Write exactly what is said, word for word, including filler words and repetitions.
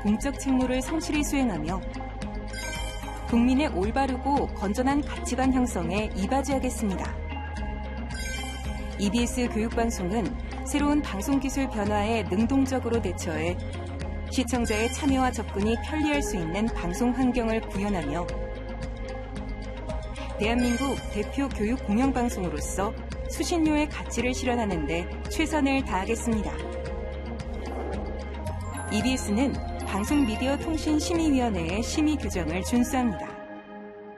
공적 책무를 성실히 수행하며 국민의 올바르고 건전한 가치관 형성에 이바지하겠습니다. 이비에스 교육방송은 새로운 방송기술 변화에 능동적으로 대처해 시청자의 참여와 접근이 편리할 수 있는 방송 환경을 구현하며 대한민국 대표 교육 공영방송으로서 수신료의 가치를 실현하는 데 최선을 다하겠습니다. 이비에스는 방송미디어통신심의위원회의 심의 규정을 준수합니다.